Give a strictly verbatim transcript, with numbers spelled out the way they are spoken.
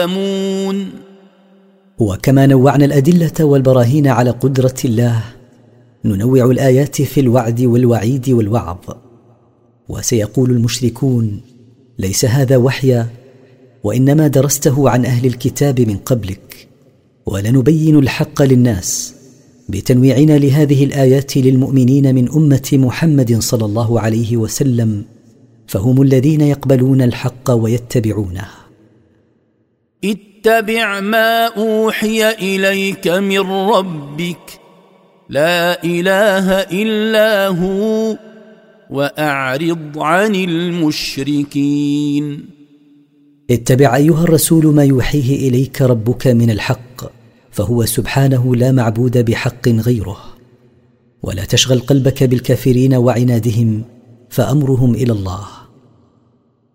وكما نوعنا الأدلة والبراهين على قدرة الله، ننوع الآيات في الوعد والوعيد والوعظ. وسيقول المشركون: ليس هذا وحيا، وإنما درسته عن أهل الكتاب من قبلك. ولنبين الحق للناس بتنويعنا لهذه الآيات للمؤمنين من أمة محمد صلى الله عليه وسلم، فهم الذين يقبلون الحق ويتبعونه. اتبع ما أوحي إليك من ربك لا إله إلا هو وأعرض عن المشركين. اتبع أيها الرسول ما يوحيه إليك ربك من الحق، فهو سبحانه لا معبود بحق غيره. ولا تشغل قلبك بالكافرين وعنادهم، فأمرهم إلى الله.